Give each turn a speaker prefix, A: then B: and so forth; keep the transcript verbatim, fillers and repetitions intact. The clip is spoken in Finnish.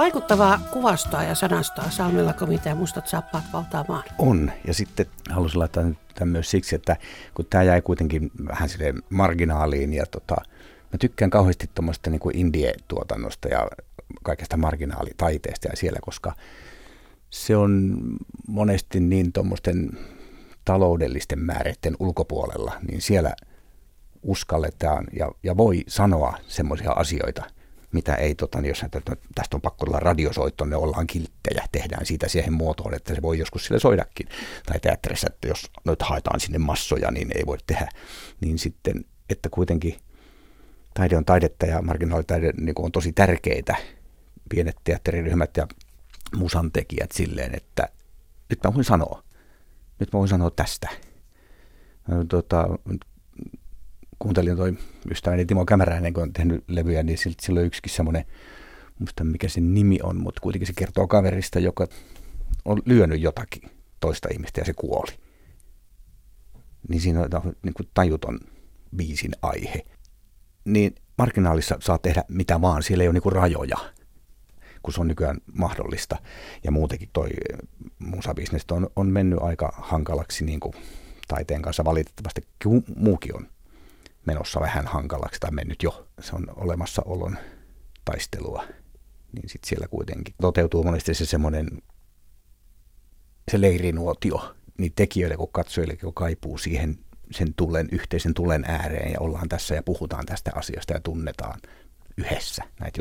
A: Vaikuttavaa kuvastoa ja sanastoa Salmela komitea Mustat saappaat valtaa maan.
B: On, ja sitten halusin laittaa tämän myös siksi, että kun tämä jäi kuitenkin vähän silleen marginaaliin, ja tota, mä tykkään kauheasti tuommoista niin kuin indie-tuotannosta ja kaikesta marginaalitaiteesta ja siellä, koska se on monesti niin tuommoisten taloudellisten määreiden ulkopuolella, niin siellä uskalletaan ja, ja voi sanoa semmoisia asioita, mitä ei, tota, jos näitä, tästä on pakko olla radiosoitto, ne ollaan kilttejä, tehdään siitä siihen muotoon, että se voi joskus sille soidakin. Tai teatterissa, että jos nyt haetaan sinne massoja, niin ei voi tehdä. Niin sitten, että kuitenkin taide on taidetta ja marginaalitaide niin on tosi tärkeitä, pienet teatteriryhmät ja musantekijät silleen, että nyt mä voin sanoa. Nyt mä voin sanoa tästä. Tota, kuuntelin toi ystäväni Timo Kämäräinen, kun on tehnyt levyjä, niin sillä on yksikin semmoinen, muista mikä sen nimi on, mutta kuitenkin se kertoo kaverista, joka on lyönyt jotakin toista ihmistä ja se kuoli. Niin siinä on niin kuin tajuton biisin aihe. Niin marginaalissa saa tehdä mitä vaan, siellä ei ole niin kuin rajoja, kun se on nykyään mahdollista. Ja muutenkin toi musabisnes on, on mennyt aika hankalaksi niin kuin taiteen kanssa valitettavasti. Muukin on menossa vähän hankalaksi tai mennyt jo. Se on olemassaolon taistelua. Niin sitten siellä kuitenkin toteutuu monesti se semmoinen se leirinuotio niin tekijöille kuin katsojille, kun kaipuu siihen sen tulen, yhteisen tulen ääreen ja ollaan tässä ja puhutaan tästä asiasta ja tunnetaan yhdessä näitä